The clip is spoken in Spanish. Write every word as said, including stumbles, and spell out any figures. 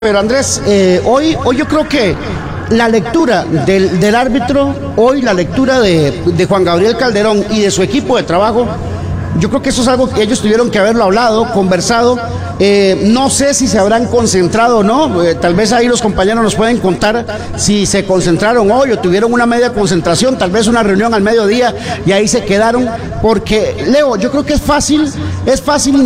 Pero Andrés, eh, hoy, hoy yo creo que la lectura del, del árbitro, hoy la lectura de, de Juan Gabriel Calderón y de su equipo de trabajo, yo creo que eso es algo que ellos tuvieron que haberlo hablado, conversado. Eh, no sé si se habrán concentrado o no, eh, tal vez ahí los compañeros nos pueden contar si se concentraron hoy o tuvieron una media concentración, tal vez una reunión al mediodía y ahí se quedaron, porque Leo, yo creo que es fácil, es fácil